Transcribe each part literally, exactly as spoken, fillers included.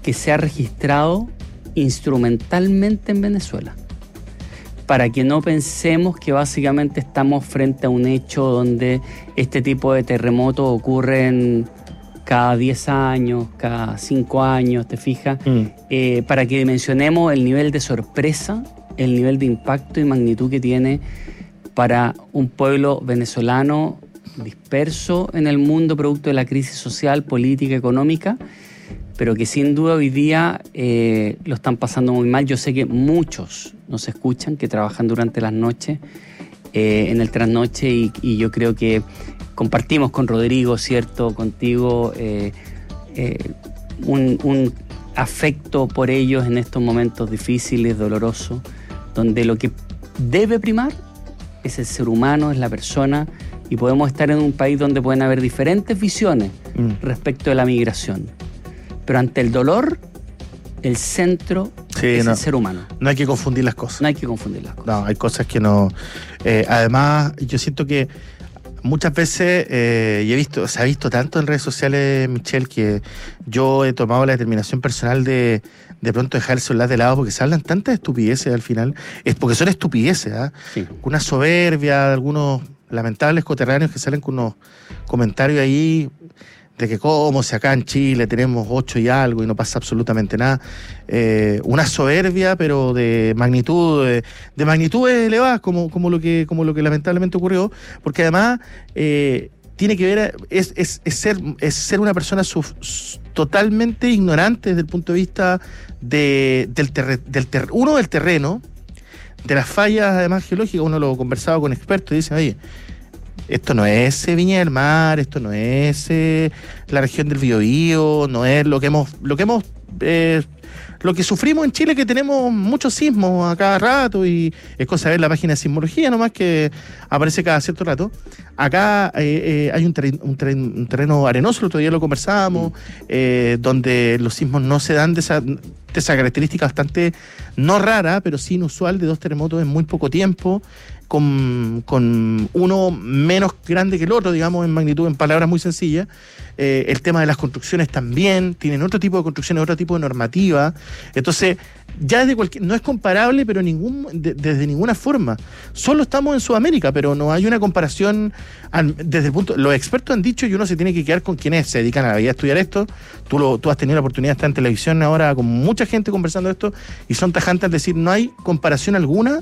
que se ha registrado instrumentalmente en Venezuela, para que no pensemos que básicamente estamos frente a un hecho donde este tipo de terremotos ocurren cada diez años, cada cinco años, ¿te fijas? Mm. Eh, para que dimensionemos el nivel de sorpresa, el nivel de impacto y magnitud que tiene para un pueblo venezolano disperso en el mundo producto de la crisis social, política, económica, pero que sin duda hoy día eh, lo están pasando muy mal. Yo sé que muchos nos escuchan, que trabajan durante las noches, eh, en el trasnoche, y, y yo creo que compartimos con Rodrigo, ¿cierto?, contigo, eh, eh, un, un afecto por ellos en estos momentos difíciles, dolorosos, donde lo que debe primar es el ser humano, es la persona, y podemos estar en un país donde pueden haber diferentes visiones mm. respecto de la migración. Pero ante el dolor, el centro sí, es no, el ser humano. No hay que confundir las cosas. No hay que confundir las cosas. No, hay cosas que no... Eh, además, yo siento que muchas veces, eh, y he visto, se ha visto tanto en redes sociales, Michelle, que yo he tomado la determinación personal de de pronto dejar el celular de lado, porque se hablan tantas estupideces al final. Es porque son estupideces, ¿eh? Sí. Una soberbia de algunos lamentables coterráneos que salen con unos comentarios ahí de que como si acá en Chile tenemos ocho y algo y no pasa absolutamente nada. Eh, una soberbia, pero de magnitud, de, de magnitudes elevadas, como, como, lo que, como lo que lamentablemente ocurrió, porque además eh, tiene que ver, es, es, es, ser, es ser una persona suf, totalmente ignorante desde el punto de vista de, del, terre, del ter, uno del terreno, de las fallas además geológicas. Uno lo conversaba con expertos y dicen, oye, esto no es eh, Viña del Mar, esto no es eh, la región del Biobío, no es lo que hemos, lo que hemos, eh, lo que sufrimos en Chile, que tenemos muchos sismos a cada rato, y es cosa de ver la página de sismología nomás, que aparece cada cierto rato. Acá eh, eh, hay un, terreno, un, terreno, un terreno arenoso, el otro día lo conversábamos, eh, donde los sismos no se dan de esa, de esa característica bastante, no rara, pero sí inusual, de dos terremotos en muy poco tiempo, Con, con uno menos grande que el otro, digamos, en magnitud, en palabras muy sencillas. Eh, el tema de las construcciones también, tienen otro tipo de construcciones, otro tipo de normativa. Entonces, ya desde cualquier, no es comparable, pero ningún, de, desde ninguna forma. Solo estamos en Sudamérica, pero no hay una comparación al, desde el punto... Los expertos han dicho, y uno se tiene que quedar con quienes se dedican a la vida a estudiar esto. Tú, lo, tú has tenido la oportunidad de estar en televisión ahora con mucha gente conversando de esto, y son tajantes al decir, no hay comparación alguna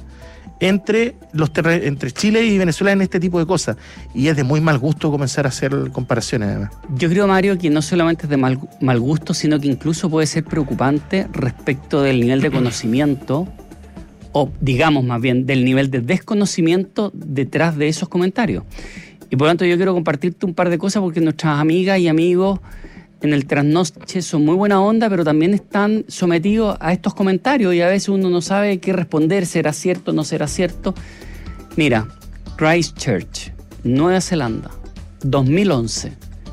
entre los terre- entre Chile y Venezuela en este tipo de cosas, y es de muy mal gusto comenzar a hacer comparaciones además. Yo creo, Mario, que no solamente es de mal, mal gusto, sino que incluso puede ser preocupante respecto del nivel de conocimiento, o digamos más bien del nivel de desconocimiento detrás de esos comentarios. Y por lo tanto yo quiero compartirte un par de cosas, porque nuestras amigas y amigos en el trasnoche son muy buena onda, pero también están sometidos a estos comentarios, y a veces uno no sabe qué responder, será cierto, no será cierto. Mira, Christchurch, Nueva Zelanda, dos mil once,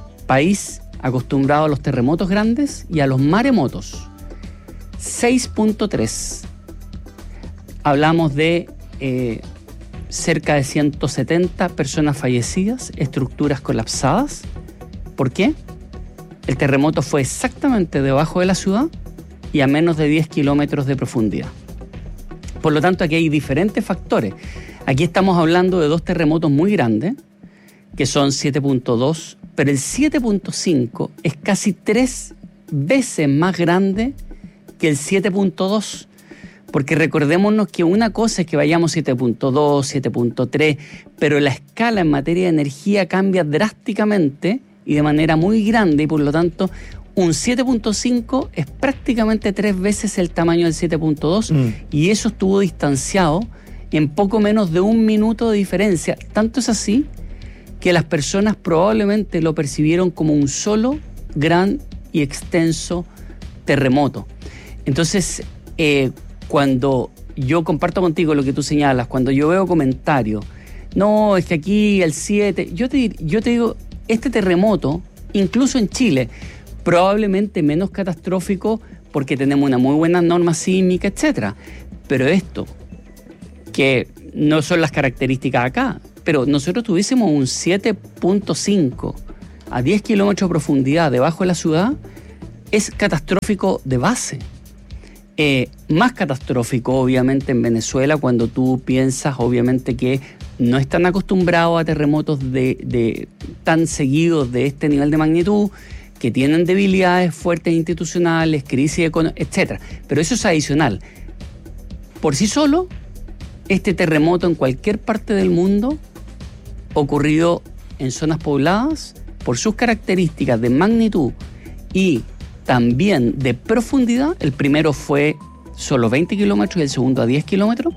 país acostumbrado a los terremotos grandes y a los maremotos, seis punto tres. Hablamos de eh, cerca de ciento setenta personas fallecidas, estructuras colapsadas. ¿Por qué? El terremoto fue exactamente debajo de la ciudad y a menos de diez kilómetros de profundidad. Por lo tanto, aquí hay diferentes factores. Aquí estamos hablando de dos terremotos muy grandes, que son siete punto dos, pero el siete punto cinco es casi tres veces más grande que el siete punto dos. Porque recordémonos que una cosa es que vayamos siete punto dos, siete punto tres, pero la escala en materia de energía cambia drásticamente y de manera muy grande, y por lo tanto un siete punto cinco es prácticamente tres veces el tamaño del siete punto dos, mm. y eso estuvo distanciado en poco menos de un minuto de diferencia. Tanto es así que las personas probablemente lo percibieron como un solo gran y extenso terremoto. Entonces, eh, cuando yo comparto contigo lo que tú señalas, cuando yo veo comentarios, no, es que aquí el siete, yo te, yo te digo, este terremoto, incluso en Chile, probablemente menos catastrófico porque tenemos una muy buena norma sísmica, etcétera. Pero esto, que no son las características acá, pero nosotros tuviésemos un siete punto cinco a diez kilómetros de profundidad debajo de la ciudad, es catastrófico de base. Eh, más catastrófico, obviamente, en Venezuela, cuando tú piensas, obviamente, que no están acostumbrados a terremotos de, de tan seguidos de este nivel de magnitud, que tienen debilidades fuertes institucionales, crisis económica, etcétera. Pero eso es adicional. Por sí solo, este terremoto en cualquier parte del mundo, ocurrido en zonas pobladas, por sus características de magnitud y también de profundidad, el primero fue solo veinte kilómetros y el segundo a diez kilómetros,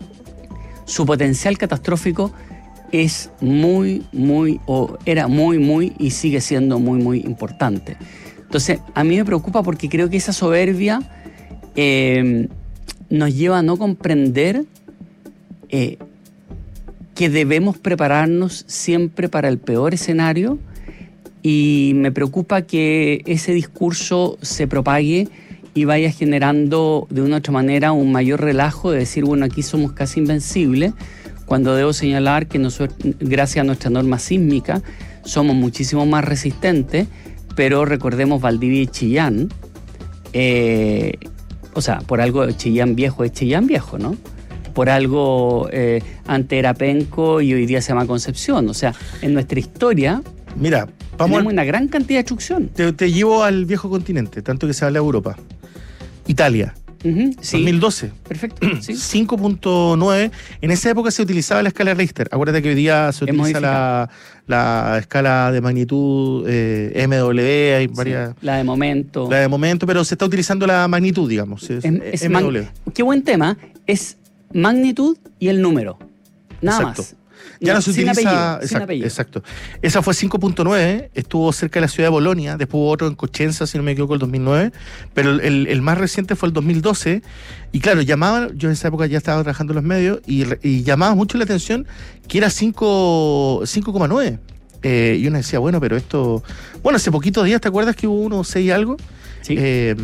su potencial catastrófico es muy, muy, o era muy, muy y sigue siendo muy, muy importante. Entonces, a mí me preocupa porque creo que esa soberbia eh, nos lleva a no comprender eh, que debemos prepararnos siempre para el peor escenario, y me preocupa que ese discurso se propague y vaya generando de una u otra manera un mayor relajo de decir, bueno, aquí somos casi invencibles, cuando debo señalar que nosotros, gracias a nuestra norma sísmica, somos muchísimo más resistentes, pero recordemos Valdivia y Chillán, eh, o sea, por algo Chillán viejo es Chillán viejo, ¿no? Por algo eh, antes era Penco y hoy día se llama Concepción, o sea, en nuestra historia... Mira, vamos tenemos al, una gran cantidad de destrucción. Te, te llevo al viejo continente, tanto que se habla de Europa. Italia, Uh-huh, sí. dos mil doce. Perfecto. Sí. cinco punto nueve. En esa época se utilizaba la escala Richter. Acuérdate que hoy día se utiliza la, la escala de magnitud eh, M W, hay varias. Sí, la de momento. La de momento, pero se está utilizando la magnitud, digamos. Es, es, es M W. Mag- qué buen tema. Es magnitud y el número. Nada Exacto. más. Ya no, no se sin utiliza. Apellido, exacto, sin apellido. exacto. Esa fue cinco punto nueve, estuvo cerca de la ciudad de Bolonia, después hubo otro en Cochenza, si no me equivoco, el dos mil nueve, pero el, el, el más reciente fue el dos mil doce. Y claro, llamaba, yo en esa época ya estaba trabajando en los medios, y, y llamaba mucho la atención que era cinco coma nueve. Eh, y uno decía, bueno, pero esto. Bueno, hace poquitos días, ¿te acuerdas que hubo uno seis y algo? Sí. Eh,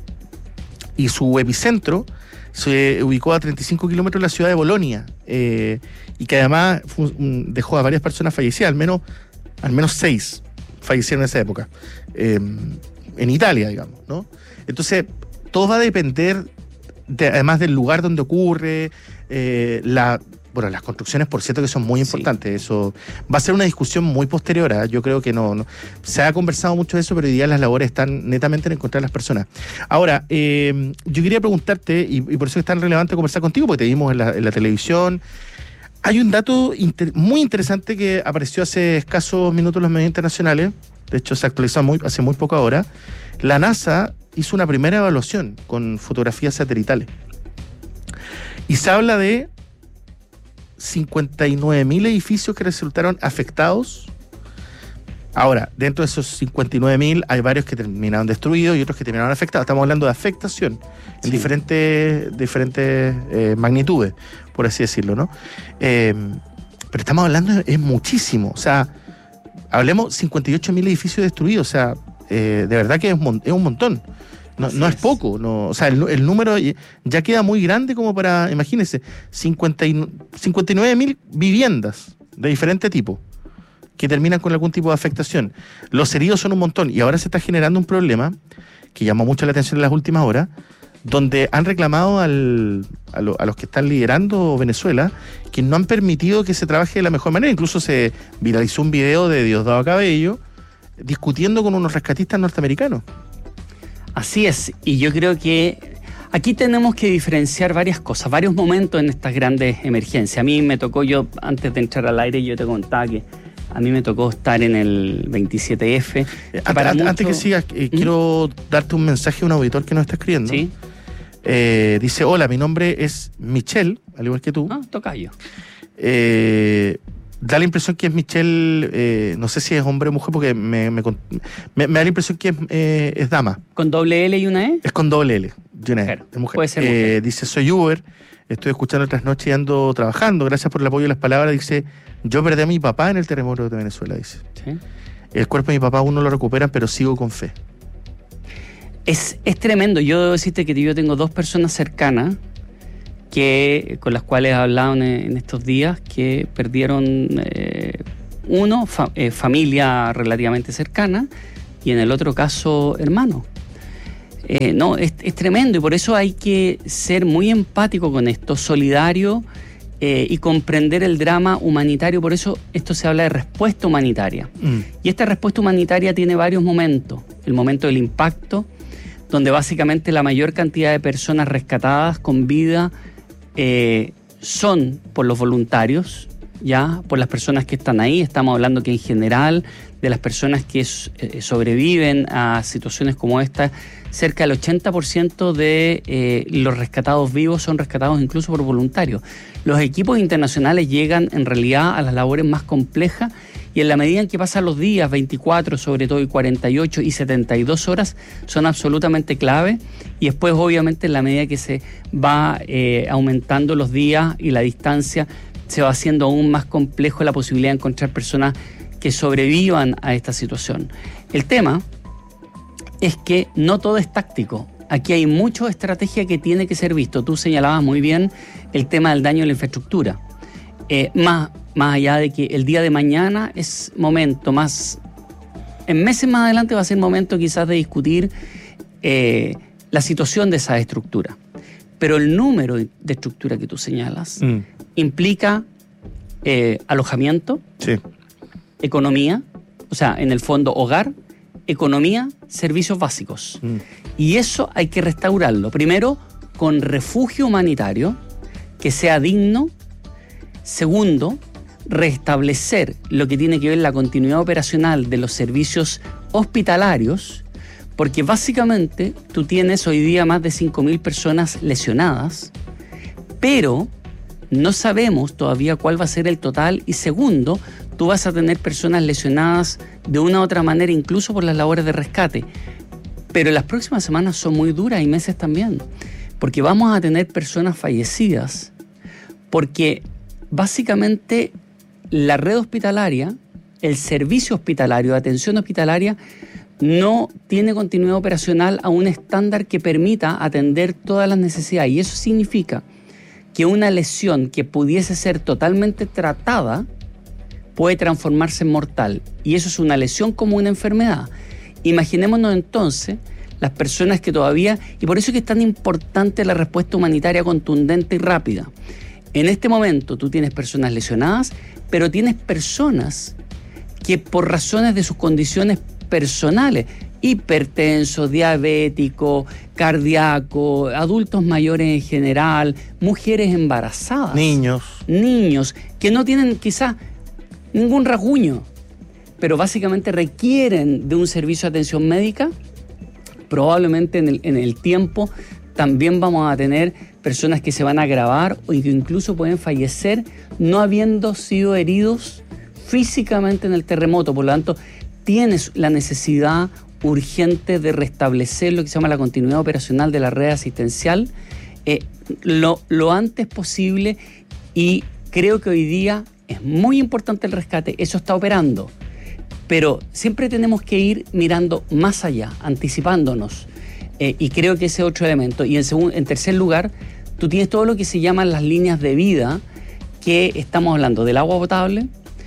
y su epicentro se ubicó a treinta y cinco kilómetros de la ciudad de Bolonia, eh, y que además fue, um, dejó a varias personas fallecidas, al menos, al menos seis fallecieron en esa época, eh, en Italia, digamos, ¿no? Entonces, todo va a depender, de, además del lugar donde ocurre, eh, la... Bueno, las construcciones, por cierto, que son muy importantes. Sí. Eso va a ser una discusión muy posterior. ¿eh? Yo creo que no, no. Se ha conversado mucho de eso, pero hoy día las labores están netamente en encontrar a las personas. Ahora, eh, yo quería preguntarte, y, y por eso es tan relevante conversar contigo, porque te vimos en la, en la televisión. Hay un dato inter, muy interesante que apareció hace escasos minutos en los medios internacionales. De hecho, se actualizó muy, hace muy poco ahora. La NASA hizo una primera evaluación con fotografías satelitales. Y se habla de cincuenta y nueve mil edificios que resultaron afectados. Ahora, dentro de esos cincuenta y nueve mil hay varios que terminaron destruidos y otros que terminaron afectados. Estamos hablando de afectación en sí. diferentes, diferentes eh, magnitudes, por así decirlo, ¿no? Eh, pero estamos hablando, es muchísimo. O sea, hablemos cincuenta y ocho mil edificios destruidos. O sea, eh, de verdad que es un, es un montón. No, no es poco, no, o sea, el, el número ya queda muy grande como para, imagínense, cincuenta y nueve mil viviendas de diferente tipo que terminan con algún tipo de afectación. Los heridos son un montón y ahora se está generando un problema que llamó mucho la atención en las últimas horas, donde han reclamado al, a, lo, a los que están liderando Venezuela que no han permitido que se trabaje de la mejor manera. Incluso se viralizó un video de Diosdado Cabello discutiendo con unos rescatistas norteamericanos. Así es, y yo creo que aquí tenemos que diferenciar varias cosas, varios momentos en estas grandes emergencias. A mí me tocó, yo antes de entrar al aire, yo te contaba que a mí me tocó estar en el veintisiete F. Antes, para antes mucho... que sigas, eh, ¿Mm? quiero darte un mensaje a un auditor que nos está escribiendo. Sí. Eh, dice, hola, mi nombre es Michelle, al igual que tú. Ah, tocayo. Eh... Da la impresión que es Michelle, eh, no sé si es hombre o mujer, porque me, me, me, me da la impresión que es, eh, es dama. ¿Con doble L y una E? Es con doble L y una E. Mujer. Es mujer. Puede ser eh, mujer. Dice, soy Uber, estoy escuchando otras noches y ando trabajando. Gracias por el apoyo y las palabras. Dice, yo perdí a mi papá en el terremoto de Venezuela, dice. ¿Sí? El cuerpo de mi papá aún no lo recuperan, pero sigo con fe. Es, es tremendo. Yo debo decirte que yo tengo dos personas cercanas que con las cuales he hablado en, en estos días, que perdieron eh, uno, fa, eh, familia relativamente cercana, y en el otro caso, hermano. Eh, no, es, es tremendo, y por eso hay que ser muy empático con esto, solidario, eh, y comprender el drama humanitario. Por eso esto se habla de respuesta humanitaria. Mm. Y esta respuesta humanitaria tiene varios momentos. El momento del impacto, donde básicamente la mayor cantidad de personas rescatadas con vida eh, son por los voluntarios, ya por las personas que están ahí. Estamos hablando que en general de las personas que eh, sobreviven a situaciones como esta, cerca del ochenta por ciento de eh, los rescatados vivos son rescatados incluso por voluntarios. Los equipos internacionales llegan en realidad a las labores más complejas, y en la medida en que pasan los días, veinticuatro sobre todo, y cuarenta y ocho y setenta y dos horas, son absolutamente clave. Y después, obviamente, en la medida que se va eh, aumentando los días y la distancia, se va haciendo aún más complejo la posibilidad de encontrar personas que sobrevivan a esta situación. El tema es que no todo es táctico. Aquí hay mucha estrategia que tiene que ser visto. Tú señalabas muy bien el tema del daño a la infraestructura. Eh, más, más allá de que el día de mañana es momento, más en meses más adelante va a ser momento quizás de discutir eh, la situación de esa estructura. Pero el número de estructura que tú señalas mm. implica eh, alojamiento, sí. economía, o sea, en el fondo hogar, economía, servicios básicos. Mm. Y eso hay que restaurarlo. Primero, con refugio humanitario, que sea digno. Segundo, restablecer lo que tiene que ver la continuidad operacional de los servicios hospitalarios, porque básicamente tú tienes hoy día más de cinco mil personas lesionadas, pero no sabemos todavía cuál va a ser el total. Y segundo, tú vas a tener personas lesionadas de una u otra manera, incluso por las labores de rescate. Pero las próximas semanas son muy duras, y meses también, porque vamos a tener personas fallecidas, porque básicamente la red hospitalaria, el servicio hospitalario, de atención hospitalaria, no tiene continuidad operacional a un estándar que permita atender todas las necesidades. Y eso significa que una lesión que pudiese ser totalmente tratada puede transformarse en mortal. Y eso es una lesión como una enfermedad. Imaginémonos entonces las personas que todavía... Y por eso es que es tan importante la respuesta humanitaria contundente y rápida. En este momento tú tienes personas lesionadas, pero tienes personas que por razones de sus condiciones personales, hipertenso, diabético, cardíaco, adultos mayores en general, mujeres embarazadas, niños, niños que no tienen quizás ningún rasguño, pero básicamente requieren de un servicio de atención médica. Probablemente en el, en el tiempo también vamos a tener personas que se van a agravar o que incluso pueden fallecer no habiendo sido heridos físicamente en el terremoto. Por lo tanto, tienes la necesidad urgente de restablecer lo que se llama la continuidad operacional de la red asistencial eh, lo, lo antes posible, y creo que hoy día es muy importante el rescate. Eso está operando, pero siempre tenemos que ir mirando más allá, anticipándonos. Eh, y creo que ese es otro elemento. Y en, segun, en tercer lugar, tú tienes todo lo que se llaman las líneas de vida, que estamos hablando del agua potable,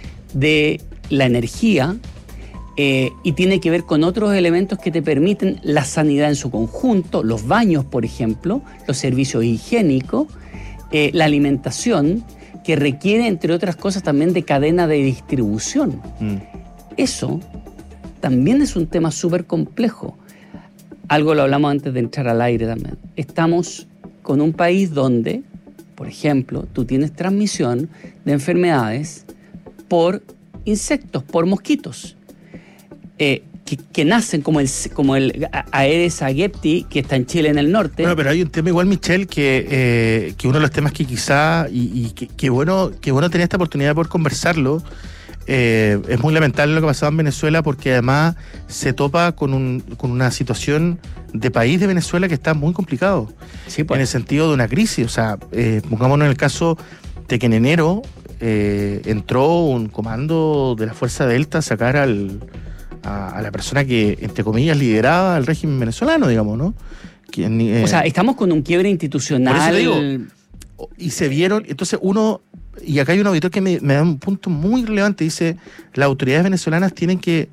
de la energía, eh, y tiene que ver con otros elementos que te permiten la sanidad en su conjunto, los baños, por ejemplo, los servicios higiénicos, eh, la alimentación, que requiere, entre otras cosas, también de cadena de distribución. Mm. Eso también es un tema súper complejo. Algo lo hablamos antes de entrar al aire también. Estamos con un país donde, por ejemplo, tú tienes transmisión de enfermedades por insectos, por mosquitos, eh, que, que nacen como el, como el Aedes aegypti, que está en Chile en el norte. Bueno, pero hay un tema igual, Michelle, que, eh, que uno de los temas que quizá, y, y que, que, bueno, que bueno tener esta oportunidad de poder conversarlo. Eh, es muy lamentable lo que ha pasado en Venezuela, porque además se topa con, un, con una situación de país de Venezuela que está muy complicado, sí, pues, en el sentido de una crisis. O sea, eh, pongámonos en el caso de que en enero eh, entró un comando de la Fuerza Delta a sacar al, a, a la persona que, entre comillas, lideraba el régimen venezolano, digamos, ¿no? Quien, eh, o sea, estamos con un quiebre institucional. Por eso digo, y se vieron, entonces uno... Y acá hay un auditor que me, me da un punto muy relevante. Dice, las autoridades venezolanas tienen que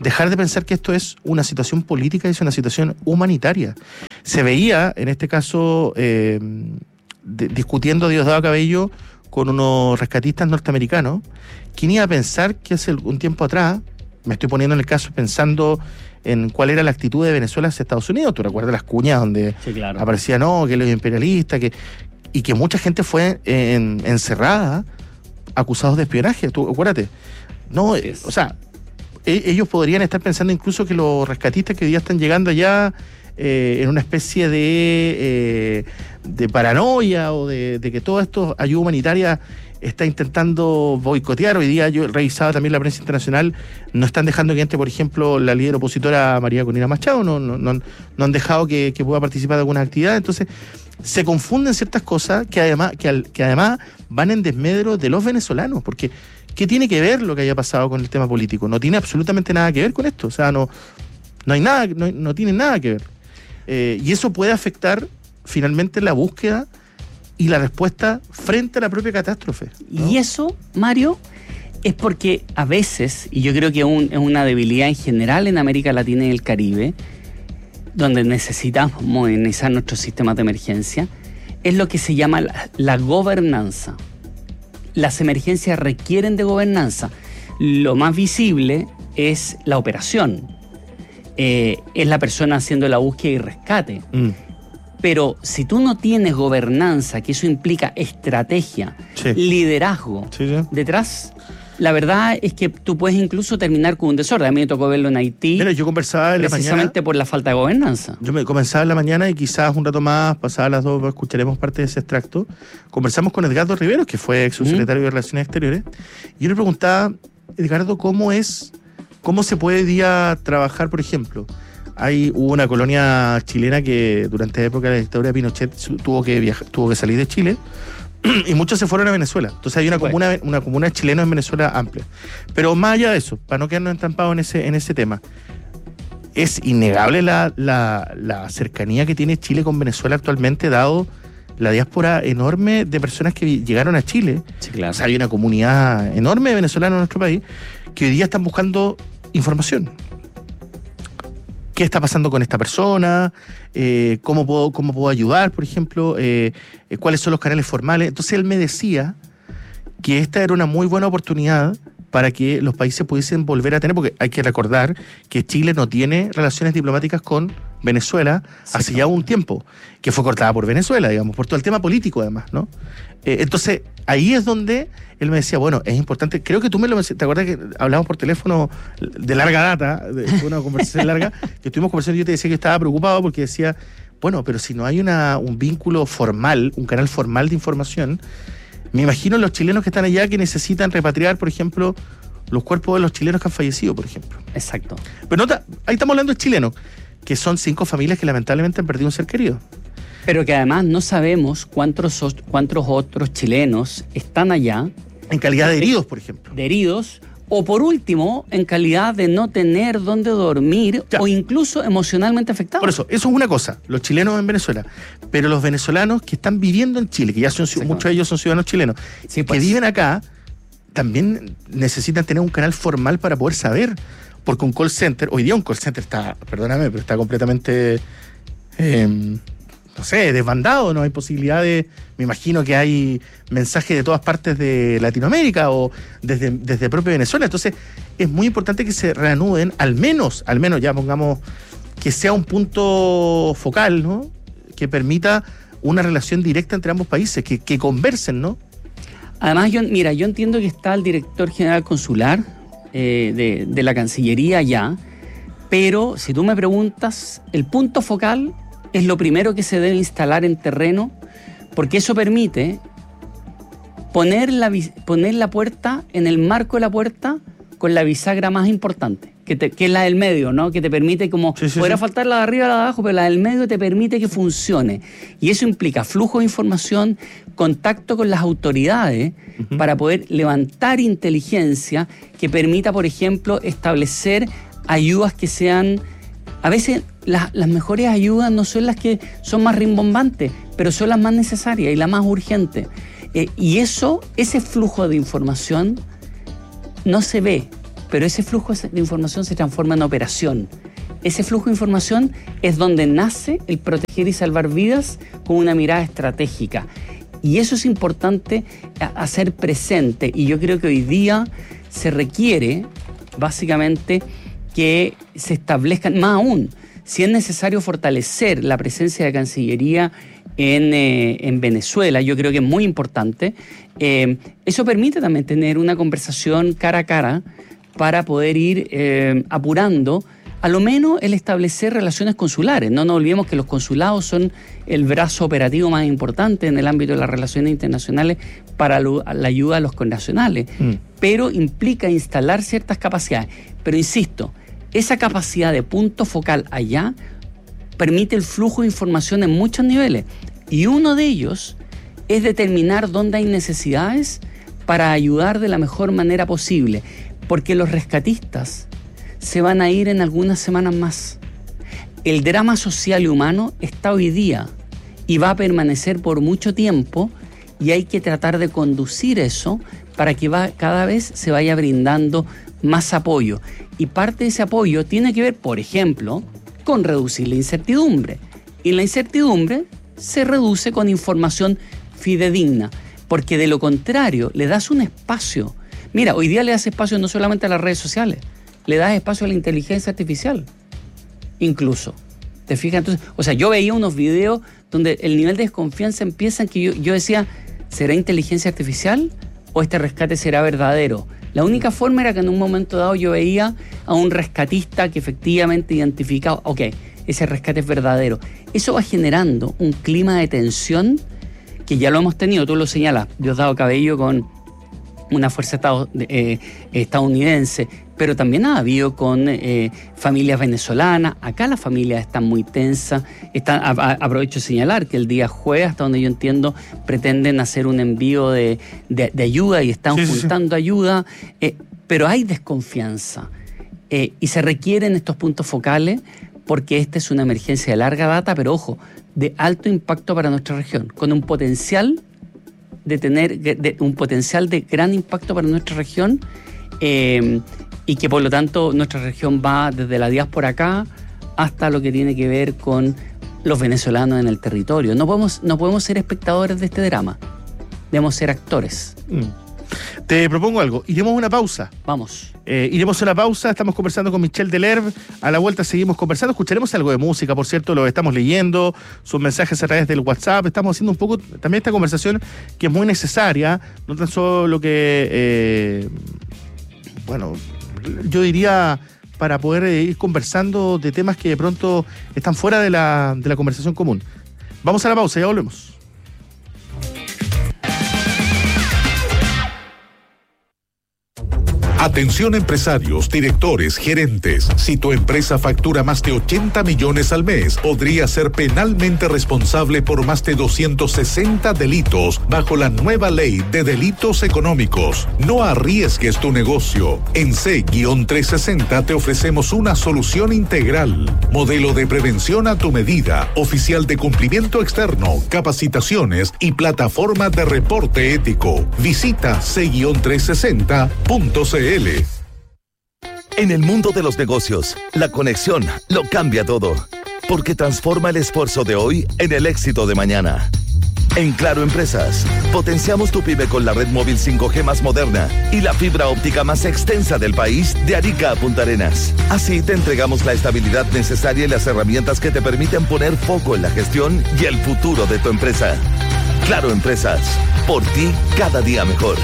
dejar de pensar que esto es una situación política, es una situación humanitaria. Se veía, en este caso, eh, de, discutiendo Diosdado Cabello con unos rescatistas norteamericanos. ¿Quién iba a pensar que hace un tiempo atrás, me estoy poniendo en el caso pensando en cuál era la actitud de Venezuela hacia Estados Unidos? ¿Tú recuerdas las cuñas donde sí, claro, aparecía, no, que los imperialistas, que y que mucha gente fue en, encerrada, acusados de espionaje? Tú, acuérdate. No, sí, o sea, e- ellos podrían estar pensando incluso que los rescatistas que hoy día están llegando allá eh, en una especie de, eh, de paranoia o de, de que todo esto, ayuda humanitaria, está intentando boicotear. Hoy día yo revisaba también la prensa internacional, no están dejando que entre, por ejemplo, la líder opositora María Corina Machado, no, no, no, no han dejado que, que pueda participar de algunas actividades. Entonces, se confunden ciertas cosas que además, que, al, que además van en desmedro de los venezolanos, porque ¿qué tiene que ver lo que haya pasado con el tema político? No tiene absolutamente nada que ver con esto, o sea, no, no hay nada, no, no tiene nada que ver. Eh, y eso puede afectar finalmente la búsqueda y la respuesta frente a la propia catástrofe, ¿no? Y eso, Mario, es porque a veces, y yo creo que un, es una debilidad en general en América Latina y el Caribe, donde necesitamos modernizar nuestros sistemas de emergencia, es lo que se llama la, la gobernanza. Las emergencias requieren de gobernanza. Lo más visible es la operación. Eh, es la persona haciendo la búsqueda y rescate. Mm. Pero si tú no tienes gobernanza, que eso implica estrategia, sí, liderazgo, sí, sí, detrás, la verdad es que tú puedes incluso terminar con un desorden. A mí me tocó verlo en Haití. Mira, yo conversaba en la precisamente mañana, por la falta de gobernanza. Yo me comenzaba en la mañana y quizás un rato más, pasadas las dos, escucharemos parte de ese extracto. Conversamos con Edgardo Riveros, que fue ex subsecretario uh-huh. de Relaciones Exteriores, y yo le preguntaba, Edgardo, ¿cómo es, cómo se puede día trabajar, por ejemplo? Hay hubo una colonia chilena que durante la época de la dictadura de Pinochet tuvo que viajar, tuvo que salir de Chile y muchos se fueron a Venezuela. Entonces hay una bueno. comuna, una comuna de chilenos en Venezuela amplia. Pero más allá de eso, para no quedarnos entampados en ese, en ese tema, es innegable la, la, la cercanía que tiene Chile con Venezuela actualmente, dado la diáspora enorme de personas que llegaron a Chile. Sí, claro. O sea, hay una comunidad enorme de venezolanos en nuestro país que hoy día están buscando información. ¿Qué está pasando con esta persona? Eh, ¿cómo, puedo, ¿Cómo puedo ayudar, por ejemplo? Eh, eh, ¿Cuáles son los canales formales? Entonces él me decía que esta era una muy buena oportunidad para que los países pudiesen volver a tener, porque hay que recordar que Chile no tiene relaciones diplomáticas con Venezuela sí, hace no. ya un tiempo, que fue cortada por Venezuela, digamos, por todo el tema político además, ¿no? Eh, entonces, ahí es donde él me decía, bueno, es importante, creo que tú me lo mencionaste, ¿te acuerdas que hablamos por teléfono de larga data, de una conversación larga, que estuvimos conversando y yo te decía que estaba preocupado porque decía, bueno, pero si no hay una, un vínculo formal, un canal formal de información, me imagino los chilenos que están allá que necesitan repatriar, por ejemplo, los cuerpos de los chilenos que han fallecido, por ejemplo. Exacto. Pero no, ahí estamos hablando de chilenos, que son cinco familias que lamentablemente han perdido un ser querido. Pero que además no sabemos cuántos, cuántos otros chilenos están allá. En calidad de heridos, por ejemplo. De heridos, o por último, en calidad de no tener dónde dormir ya. o incluso emocionalmente afectados. Por eso, eso es una cosa, los chilenos en Venezuela. Pero los venezolanos que están viviendo en Chile, que ya son, muchos de ellos son ciudadanos chilenos, sí, pues. que viven acá, también necesitan tener un canal formal para poder saber. Porque un call center, hoy día un call center está, perdóname, pero está completamente... Eh, no sé, desbandado, no hay posibilidad de... Me imagino que hay mensajes de todas partes de Latinoamérica o desde, desde propio Venezuela. Entonces, es muy importante que se reanuden, al menos, al menos ya pongamos, que sea un punto focal, ¿no? Que permita una relación directa entre ambos países, que, que conversen, ¿no? Además, yo, mira, yo entiendo que está el director general consular eh, de, de la Cancillería allá, pero si tú me preguntas, el punto focal es lo primero que se debe instalar en terreno, porque eso permite poner la, poner la puerta en el marco de la puerta con la bisagra más importante, que, te, que es la del medio, ¿no? Que te permite como... Sí, sí, podrá sí. faltar la de arriba o la de abajo, pero la del medio te permite que funcione. Y eso implica flujo de información, contacto con las autoridades, uh-huh. para poder levantar inteligencia que permita, por ejemplo, establecer ayudas que sean... A veces las, las mejores ayudas no son las que son más rimbombantes, pero son las más necesarias y las más urgentes. Eh, y eso, ese flujo de información no se ve pero ese flujo de información se transforma en operación. Ese flujo de información es donde nace el proteger y salvar vidas con una mirada estratégica. Y eso es importante hacer presente. Y yo creo que hoy día se requiere, básicamente, que se establezcan, más aún, si es necesario fortalecer la presencia de Cancillería en, eh, en Venezuela, yo creo que es muy importante. Eh, eso permite también tener una conversación cara a cara para poder ir eh, apurando a lo menos el establecer relaciones consulares. No nos olvidemos que los consulados son el brazo operativo más importante en el ámbito de las relaciones internacionales para lo, la ayuda a los connacionales, mm. pero implica instalar ciertas capacidades. Pero insisto, esa capacidad de punto focal allá permite el flujo de información en muchos niveles, y uno de ellos es determinar dónde hay necesidades para ayudar de la mejor manera posible, porque los rescatistas se van a ir en algunas semanas más. El drama social y humano está hoy día y va a permanecer por mucho tiempo, y hay que tratar de conducir eso para que va, cada vez se vaya brindando más apoyo. Y parte de ese apoyo tiene que ver, por ejemplo, con reducir la incertidumbre. Y la incertidumbre se reduce con información fidedigna, porque de lo contrario le das un espacio. Mira, hoy día le das espacio no solamente a las redes sociales, le das espacio a la inteligencia artificial, incluso. ¿Te fijas? Entonces, o sea, yo veía unos videos donde el nivel de desconfianza empieza en que yo, yo decía, ¿será inteligencia artificial o este rescate será verdadero? La única forma era que en un momento dado yo veía a un rescatista que efectivamente identificaba, ok, ese rescate es verdadero. Eso va generando un clima de tensión que ya lo hemos tenido, tú lo señalas, Diosdado Cabello con una fuerza estado, eh, estadounidense, pero también ha habido con eh, familias venezolanas. Acá las familias están muy tensas. Están, a, a, aprovecho de señalar que el día jueves, hasta donde yo entiendo, pretenden hacer un envío de, de, de ayuda y están sí, juntando sí, sí. ayuda, eh, pero hay desconfianza eh, y se requieren estos puntos focales porque esta es una emergencia de larga data, pero ojo, de alto impacto para nuestra región, con un potencial de tener de, un potencial de gran impacto para nuestra región, eh, y que por lo tanto nuestra región va desde la diáspora acá hasta lo que tiene que ver con los venezolanos en el territorio. No podemos, no podemos ser espectadores de este drama, debemos ser actores. Mm. Te propongo algo, iremos a una pausa. Vamos. Eh, iremos a una pausa, estamos conversando con Michel Delherbe, a la vuelta seguimos conversando, escucharemos algo de música, por cierto, lo estamos leyendo, sus mensajes a través del WhatsApp, estamos haciendo un poco también esta conversación que es muy necesaria, no tan solo lo que, eh, bueno, yo diría para poder ir conversando de temas que de pronto están fuera de la, de la conversación común. Vamos a la pausa, ya volvemos. Atención empresarios, directores, gerentes. Si tu empresa factura más de ochenta millones al mes, podría ser penalmente responsable por más de doscientos sesenta delitos bajo la nueva ley de delitos económicos. No arriesgues tu negocio. En C trescientos sesenta te ofrecemos una solución integral. Modelo de prevención a tu medida, oficial de cumplimiento externo, capacitaciones y plataforma de reporte ético. Visita C trescientos sesenta punto c l. En el mundo de los negocios, la conexión lo cambia todo, porque transforma el esfuerzo de hoy en el éxito de mañana. En Claro Empresas, potenciamos tu pyme con la red móvil cinco G más moderna y la fibra óptica más extensa del país de Arica a Punta Arenas. Así te entregamos la estabilidad necesaria y las herramientas que te permiten poner foco en la gestión y el futuro de tu empresa. Claro Empresas, por ti cada día mejor.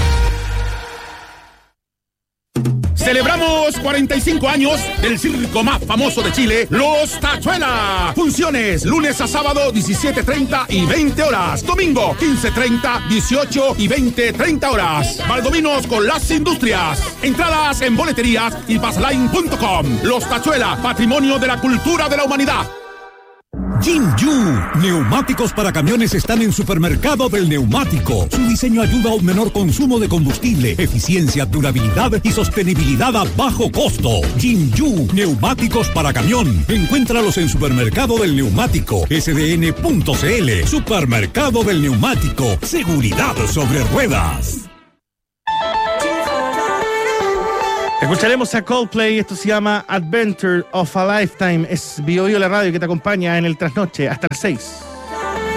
Celebramos cuarenta y cinco años del circo más famoso de Chile, Los Tachuela. Funciones lunes a sábado diecisiete treinta y veinte horas. Domingo quince treinta, dieciocho y veinte treinta horas. Valdominos con las industrias. Entradas en boleterías y passline punto com. Los Tachuela, patrimonio de la cultura de la humanidad. Jinju, neumáticos para camiones están en Supermercado del Neumático. Su diseño ayuda a un menor consumo de combustible, eficiencia, durabilidad y sostenibilidad a bajo costo. Jinju, neumáticos para camión. Encuéntralos en Supermercado del Neumático, S D N punto C L. Supermercado del Neumático, seguridad sobre ruedas. Escucharemos a Coldplay, esto se llama Adventure of a Lifetime. Es Bio Bio la radio que te acompaña en el trasnoche hasta las seis.